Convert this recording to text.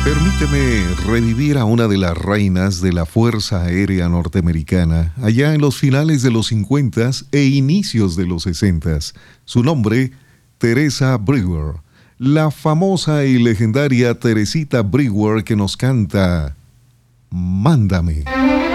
Permíteme revivir a una de las reinas de la Fuerza Aérea Norteamericana, allá en los finales de los 50 e inicios de los 60. Su nombre, Teresa Brewer. La famosa y legendaria Teresita Brewer que nos canta Mándame.